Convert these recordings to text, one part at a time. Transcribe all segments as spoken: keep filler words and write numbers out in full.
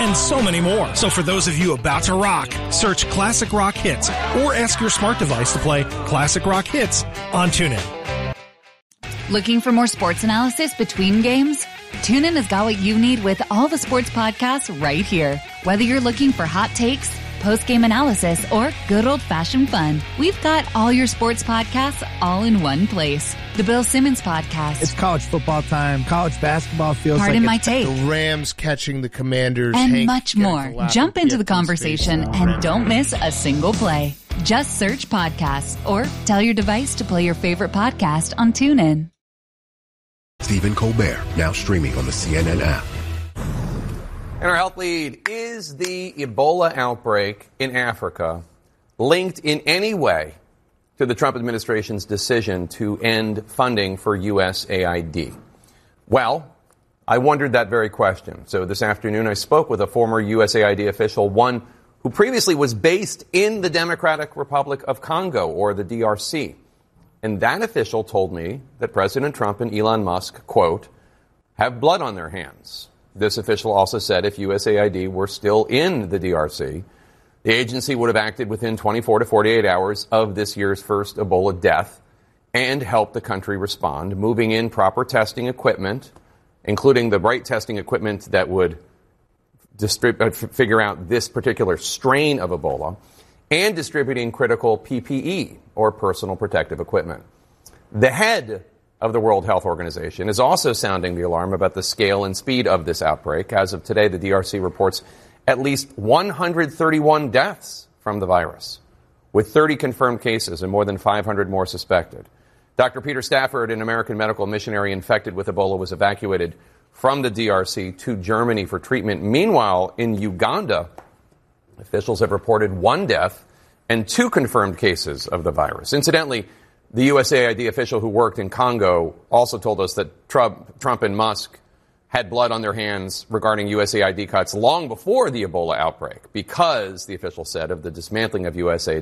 and so many more. So for those of you about to rock, search Classic Rock Hits or ask your smart device to play Classic Rock Hits on TuneIn. Looking for more sports analysis between games? TuneIn has got what you need with all the sports podcasts right here. Whether you're looking for hot takes, post-game analysis, or good old-fashioned fun, we've got all your sports podcasts all in one place. The Bill Simmons Podcast. It's college football time. College basketball feels Pardon like my take. The Rams catching the Commanders. And Hank much more. Jump into the conversation and don't miss a single play. Just search podcasts or tell your device to play your favorite podcast on TuneIn. Stephen Colbert, now streaming on the C N N app. And our health lead, is the Ebola outbreak in Africa linked in any way to the Trump administration's decision to end funding for U S A I D? Well, I wondered that very question. So this afternoon I spoke with a former U S A I D official, one who previously was based in the Democratic Republic of Congo, or the D R C. And that official told me that President Trump and Elon Musk, quote, have blood on their hands. This official also said if U S A I D were still in the D R C, the agency would have acted within twenty-four to forty-eight hours of this year's first Ebola death and helped the country respond, moving in proper testing equipment, including the right testing equipment that would distrib- uh, f- figure out this particular strain of Ebola, and distributing critical P P E, or personal protective equipment. The head of the World Health Organization is also sounding the alarm about the scale and speed of this outbreak. As of today, the D R C reports at least one hundred thirty-one deaths from the virus, with thirty confirmed cases and more than five hundred more suspected. Doctor Peter Stafford, an American medical missionary infected with Ebola, was evacuated from the D R C to Germany for treatment. Meanwhile, in Uganda, officials have reported one death and two confirmed cases of the virus. Incidentally, the U S A I D official who worked in Congo also told us that Trump, Trump and Musk had blood on their hands regarding U S A I D cuts long before the Ebola outbreak, because, the official said, of the dismantling of U S A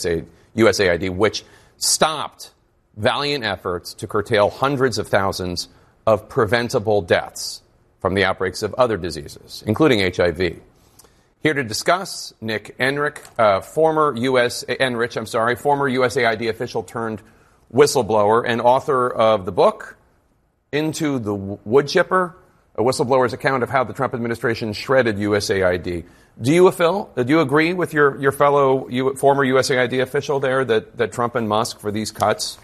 I D, which stopped valiant efforts to curtail hundreds of thousands of preventable deaths from the outbreaks of other diseases, including H I V. Here to discuss, Nick Enrich, uh, former U S Enrich, I'm sorry, former U S A I D official turned whistleblower and author of the book Into the Wood Chipper, a whistleblower's account of how the Trump administration shredded U S A I D. Do you, Phil, do you agree with your, your fellow U, former U S A I D official there that, that Trump and Musk, for these cuts,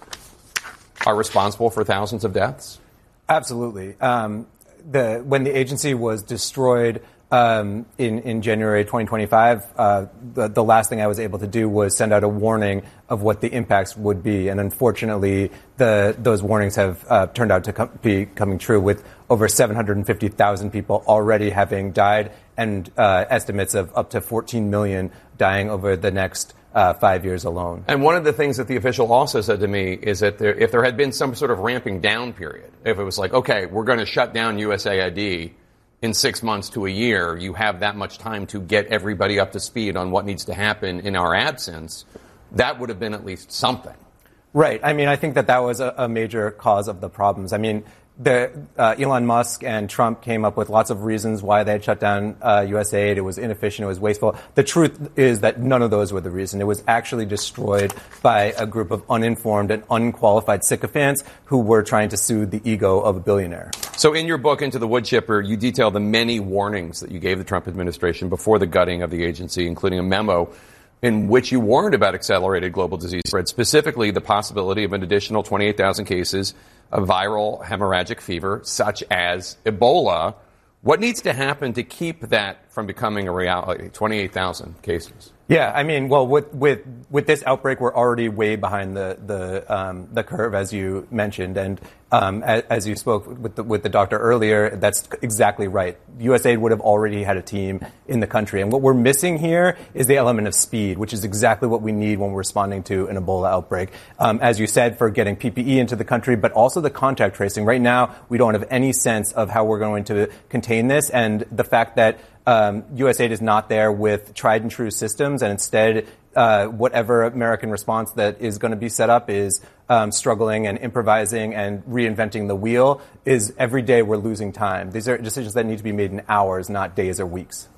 are responsible for thousands of deaths? Absolutely. Um, the when the agency was destroyed Um, in, in January twenty twenty-five, uh, the, the last thing I was able to do was send out a warning of what the impacts would be. And unfortunately, the, those warnings have uh, turned out to com- be coming true, with over seven hundred fifty thousand people already having died, and uh, estimates of up to fourteen million dying over the next uh, five years alone. And one of the things that the official also said to me is that there, if there had been some sort of ramping down period, if it was like, okay, we're going to shut down U S A I D in six months to a year, you have that much time to get everybody up to speed on what needs to happen in our absence, that would have been at least something. Right. I mean, I think that that was a, a major cause of the problems. I mean, the, uh, Elon Musk and Trump came up with lots of reasons why they had shut down uh, U S A I D. It was inefficient. It was wasteful. The truth is that none of those were the reason. It was actually destroyed by a group of uninformed and unqualified sycophants who were trying to soothe the ego of a billionaire. So in your book, Into the Wood Chipper, you detail the many warnings that you gave the Trump administration before the gutting of the agency, including a memo in which you warned about accelerated global disease spread, specifically the possibility of an additional twenty-eight thousand cases of viral hemorrhagic fever, such as Ebola. What needs to happen to keep that from becoming a reality, twenty-eight thousand cases? Yeah, I mean, well, with with with this outbreak, we're already way behind the the um, the curve, as you mentioned, and um, as, as you spoke with the, with the doctor earlier, that's exactly right. U S A I D would have already had a team in the country, and what we're missing here is the element of speed, which is exactly what we need when we're responding to an Ebola outbreak. Um, as you said, for getting P P E into the country, but also the contact tracing. Right now, we don't have any sense of how we're going to contain this, and the fact that Um, U S A I D is not there with tried and true systems, and instead uh, whatever American response that is going to be set up is um, struggling and improvising and reinventing the wheel. Is every day we're losing time. These are decisions that need to be made in hours, not days or weeks.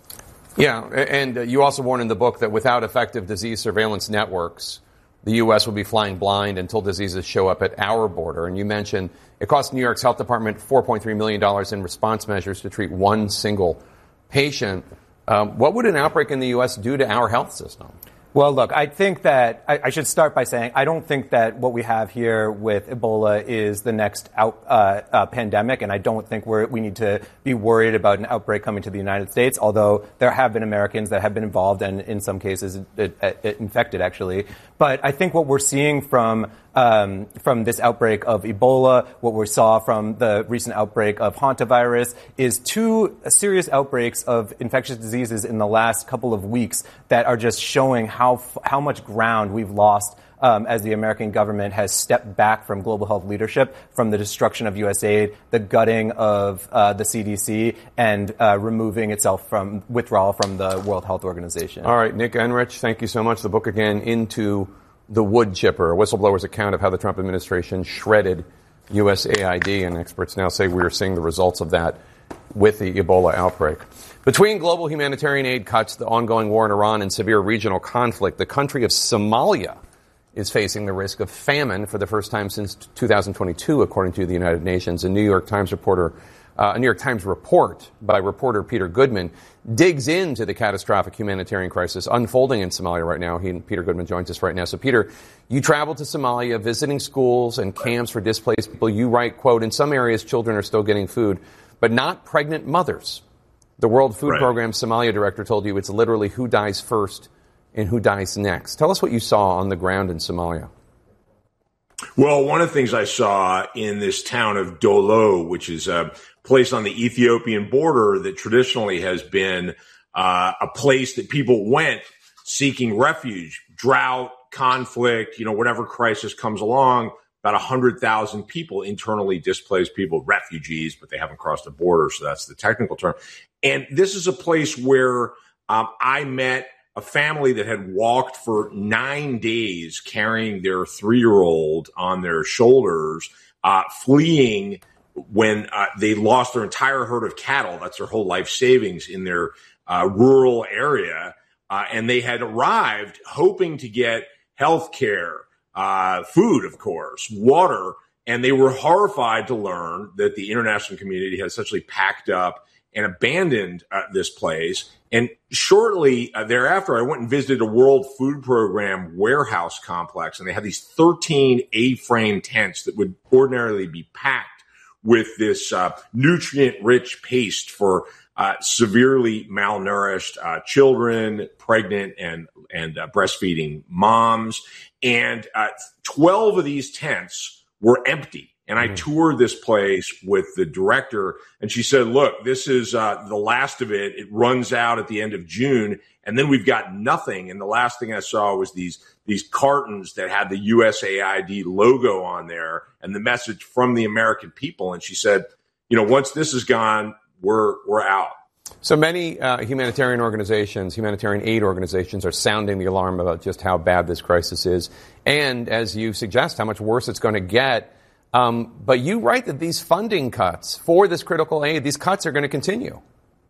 Yeah, and uh, you also warn in the book that without effective disease surveillance networks, the U S will be flying blind until diseases show up at our border. And you mentioned it cost New York's health department four point three million dollars in response measures to treat one single patient. Um, what would an outbreak in the U S do to our health system? Well, look, I think that I, I should start by saying I don't think that what we have here with Ebola is the next out, uh, uh, pandemic, and I don't think we're, we need to be worried about an outbreak coming to the United States, although there have been Americans that have been involved and in some cases it, it, it infected, actually. But I think what we're seeing from Um, from this outbreak of Ebola, what we saw from the recent outbreak of hantavirus, is two serious outbreaks of infectious diseases in the last couple of weeks that are just showing how how much ground we've lost um, as the American government has stepped back from global health leadership, from the destruction of U S aid, the gutting of uh, the C D C, and uh, removing itself from withdrawal from the World Health Organization. All right, Nick Enrich, thank you so much. The book again, Into the Wood Chipper, a whistleblower's account of how the Trump administration shredded U S A I D, and experts now say we are seeing the results of that with the Ebola outbreak. Between global humanitarian aid cuts, the ongoing war in Iran, and severe regional conflict, the country of Somalia is facing the risk of famine for the first time since two thousand twenty-two, according to the United Nations. A New York Times reporter Uh, a New York Times report by reporter Peter Goodman digs into the catastrophic humanitarian crisis unfolding in Somalia right now. He, Peter Goodman joins us right now. So, Peter, you traveled to Somalia, visiting schools and camps for displaced people. You write, quote, in some areas children are still getting food, but not pregnant mothers. The World Food right. Programme Somalia director told you it's literally who dies first and who dies next. Tell us what you saw on the ground in Somalia. Well, one of the things I saw in this town of Dolo, which is a place on the Ethiopian border that traditionally has been uh, a place that people went seeking refuge, drought, conflict, you know, whatever crisis comes along, about one hundred thousand people, internally displaced people, refugees, but they haven't crossed the border, so that's the technical term. And this is a place where um, I met a family that had walked for nine days carrying their three-year-old on their shoulders, uh, fleeing when uh, they lost their entire herd of cattle. That's their whole life savings in their uh, rural area. Uh, and they had arrived hoping to get health care, uh, food, of course, water. And they were horrified to learn that the international community had essentially packed up and abandoned uh, this place. And shortly uh, thereafter, I went and visited a World Food Program warehouse complex, and they had these thirteen A-frame tents that would ordinarily be packed with this uh, nutrient-rich paste for uh, severely malnourished uh, children, pregnant and and uh, breastfeeding moms. And uh, twelve of these tents were empty. And I toured this place with the director, and she said, look, this is uh, the last of it. It runs out at the end of June, and then we've got nothing. And the last thing I saw was these these cartons that had the U S A I D logo on there and the message from the American people. And she said, you know, once this is gone, we're we're out. So many uh, humanitarian organizations, humanitarian aid organizations, are sounding the alarm about just how bad this crisis is. And as you suggest, how much worse it's going to get. Um, but you write that these funding cuts for this critical aid, these cuts are going to continue.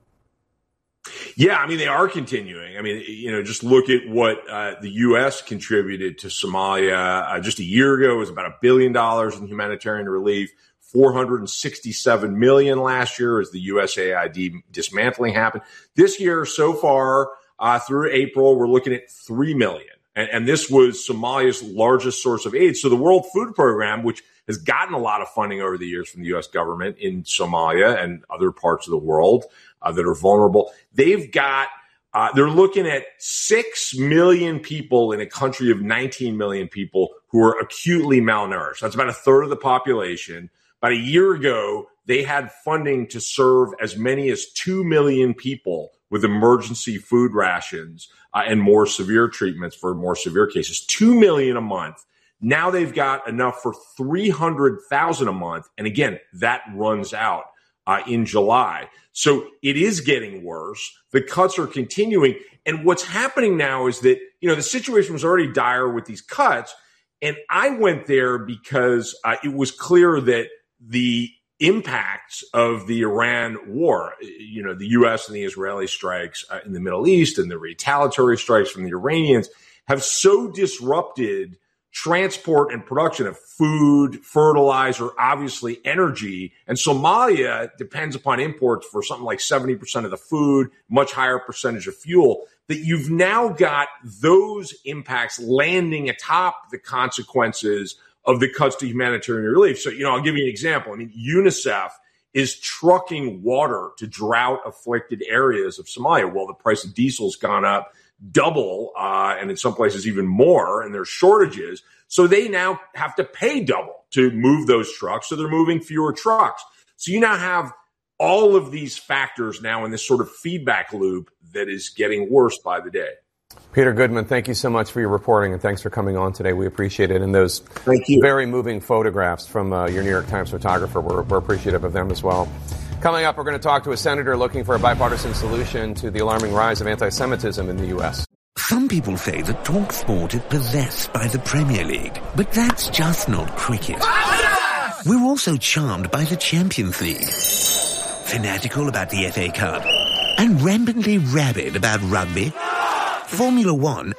Yeah, I mean, they are continuing. I mean, you know, just look at what uh, the U S contributed to Somalia uh, just a year ago. It was about a billion dollars in humanitarian relief, four hundred sixty-seven million dollars last year as the U S A I D dismantling happened. This year, so far, uh, through April, we're looking at three million dollars. And, and this was Somalia's largest source of aid. So the World Food Program, which has gotten a lot of funding over the years from the U S government in Somalia and other parts of the world uh, that are vulnerable, they've got, uh, they're looking at six million people in a country of nineteen million people who are acutely malnourished. That's about a third of the population. About a year ago, they had funding to serve as many as two million people with emergency food rations uh, and more severe treatments for more severe cases. Two million a month. Now they've got enough for three hundred thousand a month. And again, that runs out uh, in July. So it is getting worse. The cuts are continuing. And what's happening now is that, you know, the situation was already dire with these cuts. And I went there because uh, it was clear that the impacts of the Iran war. You know, the U S and the Israeli strikes uh, in the Middle East and the retaliatory strikes from the Iranians have so disrupted transport and production of food, fertilizer, obviously energy. And Somalia depends upon imports for something like seventy percent of the food, much higher percentage of fuel, that you've now got those impacts landing atop the consequences of the cuts to humanitarian relief. So, you know, I'll give you an example. I mean, UNICEF is trucking water to drought-afflicted areas of Somalia. Well, the price of diesel's gone up double, uh, and in some places even more, and there's shortages. So they now have to pay double to move those trucks, so they're moving fewer trucks. So you now have all of these factors now in this sort of feedback loop that is getting worse by the day. Peter Goodman, thank you so much for your reporting, and thanks for coming on today. We appreciate it. And those thank you. very moving photographs from uh, your New York Times photographer, we're, we're appreciative of them as well. Coming up, we're going to talk to a senator looking for a bipartisan solution to the alarming rise of anti-Semitism in the U S. Some people say that TalkSport is possessed by the Premier League, but that's just not cricket. We're also charmed by the Champions League, fanatical about the F A Cup, and rampantly rabid about rugby, Formula One,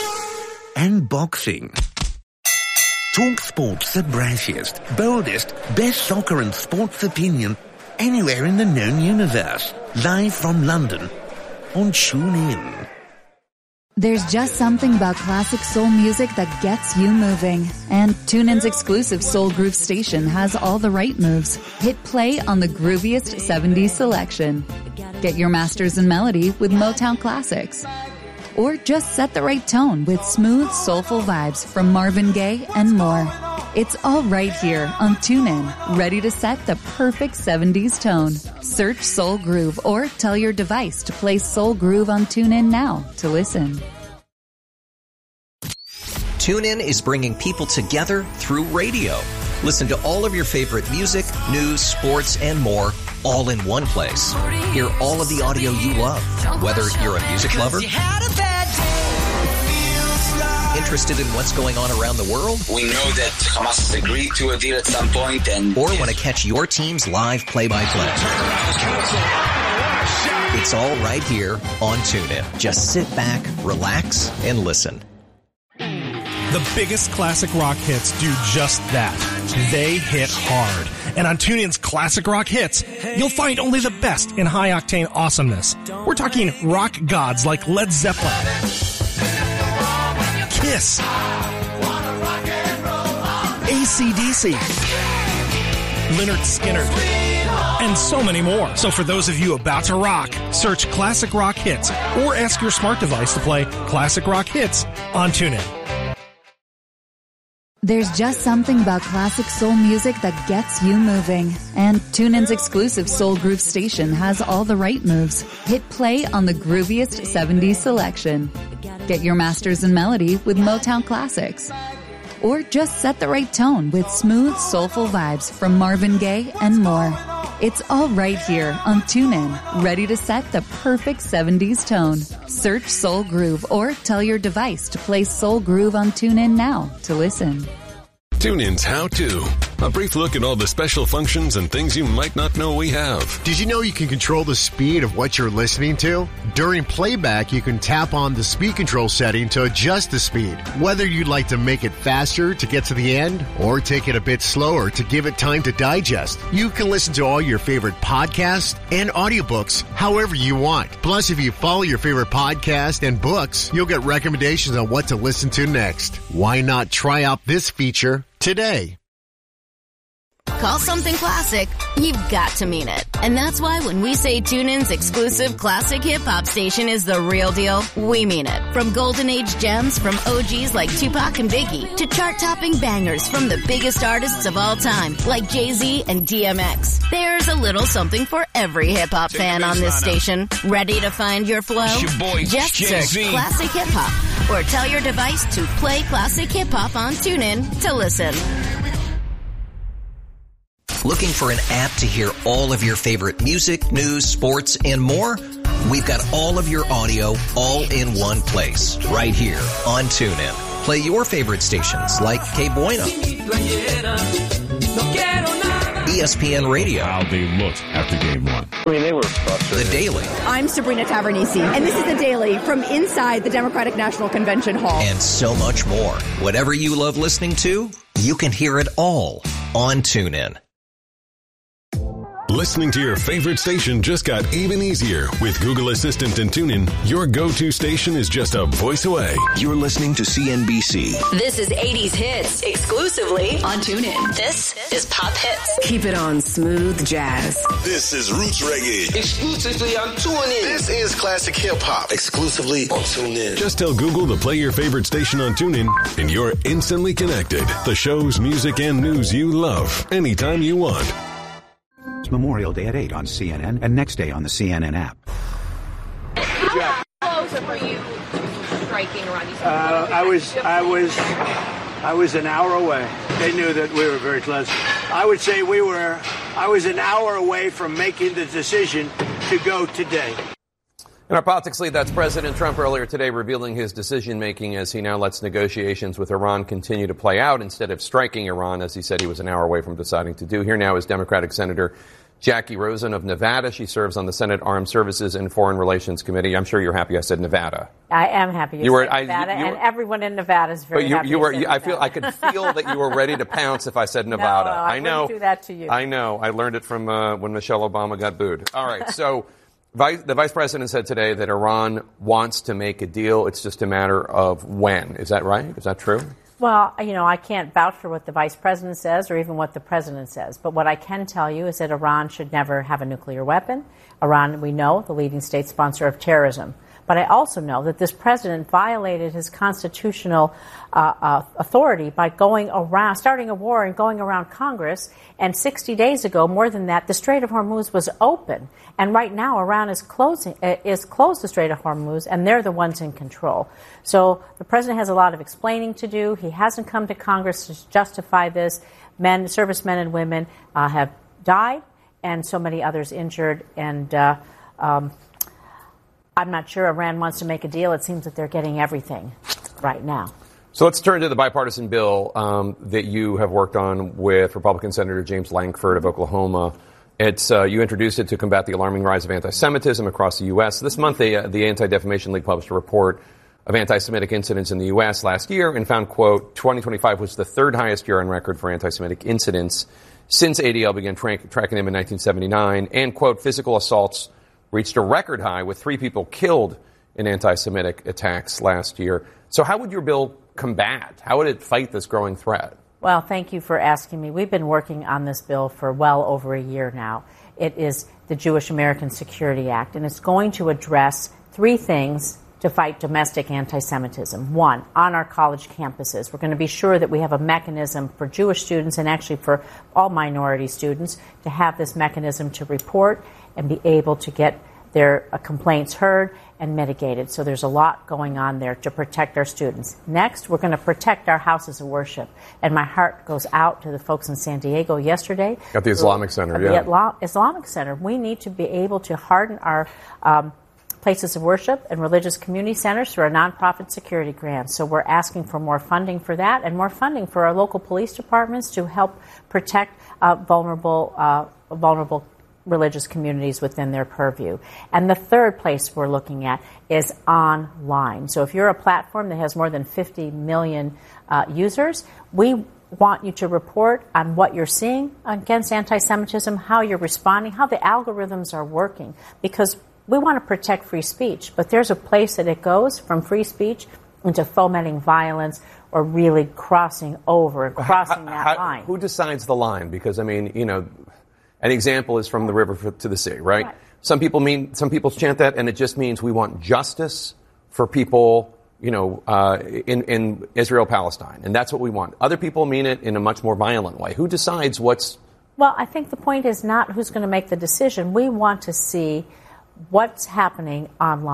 and boxing. TalkSport's the brashiest, boldest, best soccer and sports opinion anywhere in the known universe. Live from London on TuneIn. There's just something about classic soul music that gets you moving. And TuneIn's exclusive Soul Groove station has all the right moves. Hit play on the grooviest seventies selection. Get your masters in melody with Motown classics. Or just set the right tone with smooth, soulful vibes from Marvin Gaye and more. It's all right here on TuneIn, ready to set the perfect seventies tone. Search Soul Groove or tell your device to play Soul Groove on TuneIn now to listen. TuneIn is bringing people together through radio. Listen to all of your favorite music, news, sports, and more all in one place. Hear all of the audio you love, whether you're a music lover, interested in what's going on around the world, we know that Hamas has agreed to a deal at some point, and or want to catch your team's live play-by-play. It's all right here on TuneIn. Just sit back, relax, and listen. The biggest classic rock hits do just that. They hit hard. And on TuneIn's Classic Rock Hits, you'll find only the best in high-octane awesomeness. We're talking rock gods like Led Zeppelin, Kiss, A C D C, Lynyrd Skynyrd, and so many more. So for those of you about to rock, search Classic Rock Hits or ask your smart device to play Classic Rock Hits on TuneIn. There's just something about classic soul music that gets you moving. And TuneIn's exclusive Soul Groove station has all the right moves. Hit play on the grooviest seventies selection. Get your masters in melody with Motown classics. Or just set the right tone with smooth, soulful vibes from Marvin Gaye and more. It's all right here on TuneIn, ready to set the perfect seventies tone. Search Soul Groove or tell your device to play Soul Groove on TuneIn now to listen. TuneIn's How To. A brief look at all the special functions and things you might not know we have. Did you know you can control the speed of what you're listening to? During playback, you can tap on the speed control setting to adjust the speed. Whether you'd like to make it faster to get to the end or take it a bit slower to give it time to digest, you can listen to all your favorite podcasts and audiobooks however you want. Plus, if you follow your favorite podcast and books, you'll get recommendations on what to listen to next. Why not try out this feature today? Call something classic, you've got to mean it. And that's why when we say TuneIn's exclusive classic hip-hop station is the real deal, we mean it. From golden age gems from O Gs like Tupac and Biggie to chart-topping bangers from the biggest artists of all time like Jay-Z and D M X. There's a little something for every hip-hop fan on this station. Ready to find your flow? Your boy, Just Jay-Z. search Classic Hip-Hop or tell your device to play Classic Hip-Hop on TuneIn to listen. Looking for an app to hear all of your favorite music, news, sports, and more? We've got all of your audio all in one place, right here on TuneIn. Play your favorite stations like Que Bueno, E S P N Radio. How they looked after game one. I mean, they were frustrated. The Daily. I'm Sabrina Tavernisi, and this is The Daily from inside the Democratic National Convention Hall. And so much more. Whatever you love listening to, you can hear it all on TuneIn. Listening to your favorite station just got even easier. With Google Assistant and TuneIn, your go-to station is just a voice away. You're listening to C N B C. This is eighties hits exclusively on TuneIn. This is Pop Hits. Keep it on Smooth Jazz. This is Roots Reggae. Exclusively on TuneIn. This is Classic Hip Hop. Exclusively on TuneIn. Just tell Google to play your favorite station on TuneIn, and you're instantly connected. The shows, music, and news you love, anytime you want. It's Memorial Day at eight on C N N and next day on the C N N app. How close were you to striking around? Uh, I was, I was, I was an hour away. They knew that we were very close. I would say we were, I was an hour away from making the decision to go today. In our politics lead, that's President Trump earlier today revealing his decision-making as he now lets negotiations with Iran continue to play out instead of striking Iran, as he said he was an hour away from deciding to do. Here now is Democratic Senator Jackie Rosen of Nevada. She serves on the Senate Armed Services and Foreign Relations Committee. I'm sure you're happy I said Nevada. I am happy you, you were, said Nevada, I, you, you and everyone in Nevada is very but you, happy you were, you said I feel, I could feel that you were ready to pounce if I said Nevada. No, I, I know. wouldn't do that to you. I know. I learned it from uh, when Michelle Obama got booed. All right, so... Vice, the vice president said today that Iran wants to make a deal. It's just a matter of when. Is that right? Is that true? Well, you know, I can't vouch for what the vice president says or even what the president says. But what I can tell you is that Iran should never have a nuclear weapon. Iran, we know, the leading state sponsor of terrorism. But I also know that this president violated his constitutional uh, uh, authority by going around, starting a war and going around Congress. And sixty days ago, more than that, the Strait of Hormuz was open. And right now, Iran is closing, uh, is closed the Strait of Hormuz, and they're the ones in control. So the president has a lot of explaining to do. He hasn't come to Congress to justify this. Men, servicemen and women uh, have died, and so many others injured. And uh, um, I'm not sure Iran wants to make a deal. It seems that they're getting everything right now. So let's turn to the bipartisan bill um, that you have worked on with Republican Senator James Lankford of Oklahoma. It's uh, you introduced it to combat the alarming rise of anti-Semitism across the U S. This month, the, uh, the Anti-Defamation League published a report of anti-Semitic incidents in the U S last year and found, quote, twenty twenty-five was the third highest year on record for anti-Semitic incidents since A D L began tra- tracking them in nineteen seventy-nine. And, quote, physical assaults reached a record high with three people killed in anti-Semitic attacks last year. So how would your bill combat? How would it fight this growing threat? Well, thank you for asking me. We've been working on this bill for well over a year now. It is the Jewish American Security Act, and it's going to address three things to fight domestic anti-Semitism. One, on our college campuses, we're going to be sure that we have a mechanism for Jewish students and actually for all minority students to have this mechanism to report and be able to get their uh, complaints heard and mitigated. So there's a lot going on there to protect our students. Next, we're going to protect our houses of worship. And my heart goes out to the folks in San Diego yesterday. At the Islamic Center, yeah. The Islamic Center. We need to be able to harden our um, places of worship and religious community centers through our nonprofit security grants. So we're asking for more funding for that and more funding for our local police departments to help protect uh, vulnerable, uh, vulnerable religious communities within their purview. And the third place we're looking at is online. So if you're a platform that has more than fifty million uh, users, we want you to report on what you're seeing against anti-Semitism, how you're responding, how the algorithms are working, because we want to protect free speech, but there's a place that it goes from free speech into fomenting violence or really crossing over and crossing how, that how, line. Who decides the line? Because, I mean, you know, an example is from the river to the sea, right? right? Some people mean, some people chant that, and it just means we want justice for people, you know, uh, in, in Israel-Palestine, and that's what we want. Other people mean it in a much more violent way. Who decides what's... Well, I think the point is not who's going to make the decision. We want to see what's happening online,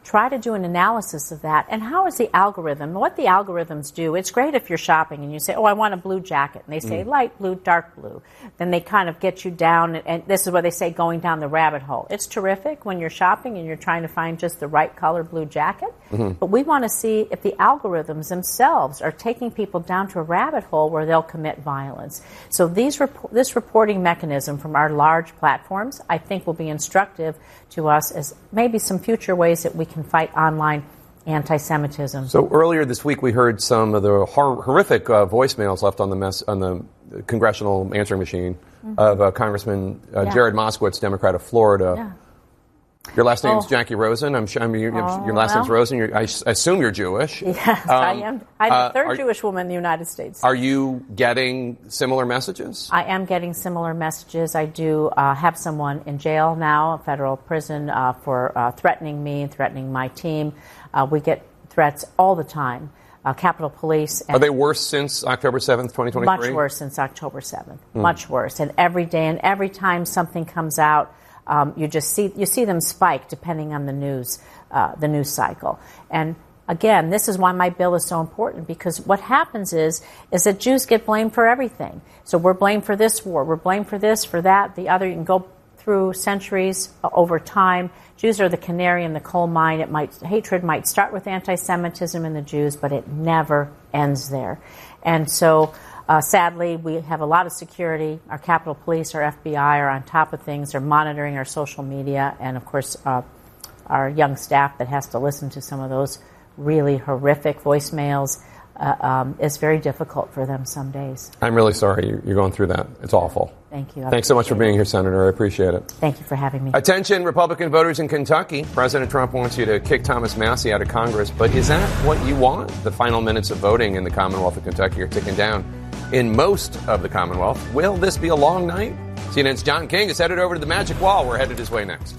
try to do an analysis of that. And how is the algorithm, what the algorithms do, it's great if you're shopping and you say, oh, I want a blue jacket. And they say mm. light blue, dark blue. Then they kind of get you down, and, and this is what they say, going down the rabbit hole. It's terrific when you're shopping and you're trying to find just the right color blue jacket. Mm-hmm. But we want to see if the algorithms themselves are taking people down to a rabbit hole where they'll commit violence. So these rep- this reporting mechanism from our large platforms, I think, will be instructive to us as maybe some future ways that we can fight online anti-Semitism. So earlier this week, we heard some of the hor- horrific uh, voicemails left on the mess- on the congressional answering machine mm-hmm. of uh, Congressman uh, yeah. Jared Moskowitz, Democrat of Florida. Yeah. Your last name's oh. Jackie Rosen. I'm sure I mean, your, oh, your last well. name's Rosen. You're, I assume you're Jewish. Yes, um, I am. I'm uh, the third are, Jewish woman in the United States. Are you getting similar messages? I am getting similar messages. I do uh, have someone in jail now, a federal prison, uh, for uh, threatening me and threatening my team. Uh, we get threats all the time. Uh, Capitol Police. And are they worse since October seventh, twenty twenty-three? Much worse since October seventh. Mm. Much worse. And every day and every time something comes out, Um, you just see you see them spike depending on the news, uh, the news cycle. And again, this is why my bill is so important, because what happens is is that Jews get blamed for everything. So we're blamed for this war, we're blamed for this, for that, the other. You can go through centuries uh, over time. Jews are the canary in the coal mine. It might hatred might start with anti-Semitism in the Jews, but it never ends there. And so. Uh, sadly, we have a lot of security. Our Capitol Police, our F B I are on top of things. They're monitoring our social media. And, of course, uh, our young staff that has to listen to some of those really horrific voicemails. Uh, um, it's very difficult for them some days. I'm really sorry you're going through that. It's awful. Thank you. I Thanks so much for being here, Senator. I appreciate it. Thank you for having me. Attention, Republican voters in Kentucky. President Trump wants you to kick Thomas Massie out of Congress. But is that what you want? The final minutes of voting in the Commonwealth of Kentucky are ticking down. In most of the Commonwealth, will this be a long night? C N N's John King is headed over to the Magic Wall. We're headed his way next.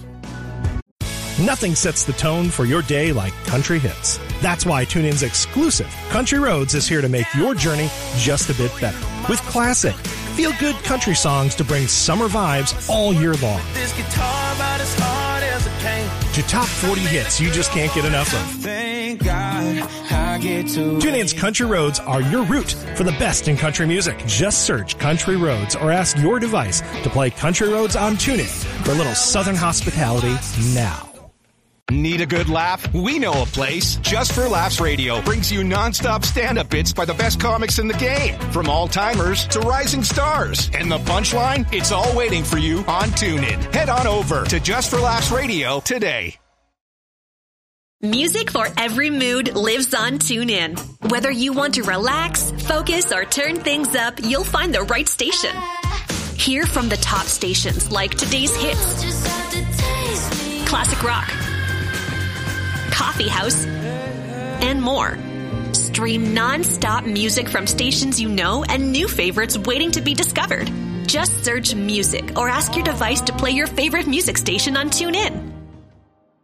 Nothing sets the tone for your day like country hits. That's why TuneIn's exclusive Country Roads is here to make your journey just a bit better. With classic, feel-good country songs to bring summer vibes all year long. This guitar about as hard as it can. To top forty hits you just can't get enough of. Thank God I get to TuneIn's Country Roads are your route for the best in country music. Just search Country Roads or ask your device to play Country Roads on TuneIn for a little Southern hospitality now. Need a good laugh? We know a place. Just for Laughs Radio brings you nonstop stand-up bits by the best comics in the game. From all-timers to rising stars. And the punchline? It's all waiting for you on TuneIn. Head on over to Just for Laughs Radio today. Music for every mood lives on TuneIn. Whether you want to relax, focus, or turn things up, you'll find the right station. Hear from the top stations like Today's Hits, Classic Rock, Coffee House, and more. Stream non-stop music from stations you know and new favorites waiting to be discovered. Just search music or ask your device to play your favorite music station on TuneIn.